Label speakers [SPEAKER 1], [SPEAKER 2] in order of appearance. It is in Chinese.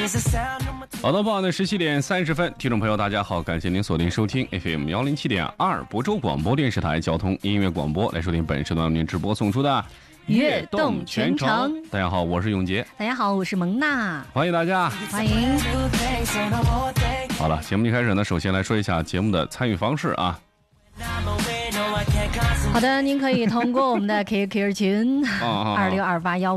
[SPEAKER 1] 好的，傍晚的17:30，听众朋友大家好，感谢您锁定收听 FM107.2亳州广播电视台交通音乐广播，来收听本时段为您直播送出的
[SPEAKER 2] 悦动全程。
[SPEAKER 1] 大家好，我是永杰。
[SPEAKER 2] 大家好，我是蒙娜。
[SPEAKER 1] 欢迎大家，
[SPEAKER 2] 欢迎。
[SPEAKER 1] 好了，节目一开始呢，首先来说一下节目的参与方式啊。
[SPEAKER 2] 好的，您可以通过我们的 QQ 群262815